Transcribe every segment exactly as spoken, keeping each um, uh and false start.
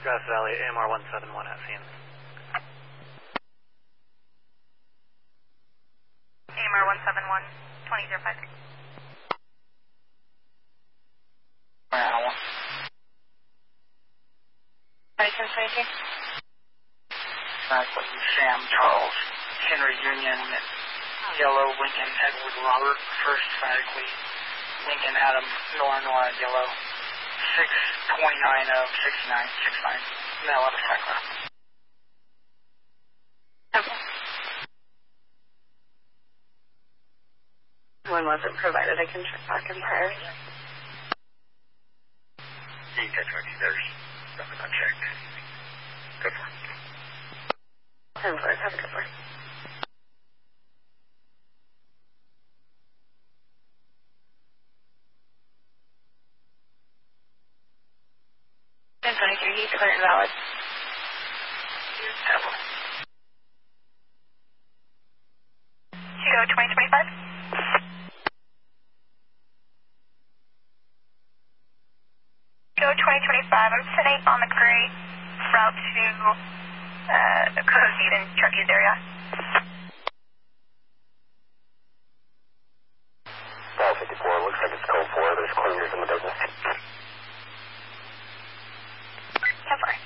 Grass Valley, A M R one seven one at scene. A M R one seven one, twenty zero five. License twenty-two. That's Sam Charles, Henry Union, yellow, Lincoln Edward Robert, first phonetically, Lincoln Adam Nora Nora yellow, six twenty-nine of sixty-nine sixty-nine, Mel of Sakura. Okay. One wasn't provided. I can check back in priority. You can catch me. There's nothing unchecked. Good for it. ten four, have a good one. ten twenty-three, he's clear and valid. Chico twenty twenty-five. Chico twenty twenty-five, I'm sitting on the gray route to uh, the Code Eden Truckies area. Ball fifty-four, looks like it's code four, there's cleaners in the business. ten four.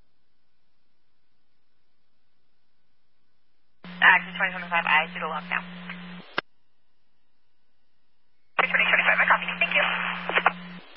Access twenty twenty-five, I see the lock now.